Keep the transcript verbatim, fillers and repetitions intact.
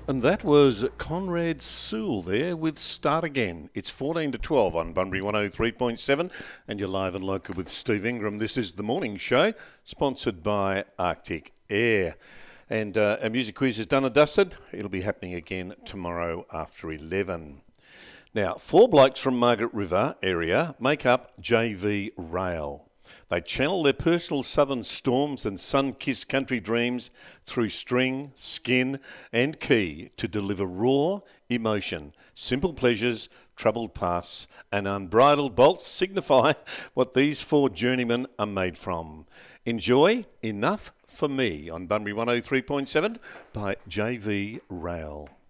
And that was Conrad Sewell there with Start Again. It's fourteen to twelve on Bunbury one oh three point seven, and you're live and local with Steve Ingram. This is the morning show, sponsored by Arctic Air. And uh, our music quiz is done and dusted. It'll be happening again tomorrow after eleven. Now, four blokes from Margaret River area make up J V Rail. They channel their personal southern storms and sun-kissed country dreams through string, skin and key to deliver raw emotion. Simple pleasures, troubled pasts and unbridled bolts signify what these four journeymen are made from. Enjoy Enough for Me on Bunbury one oh three point seven by J V Rail.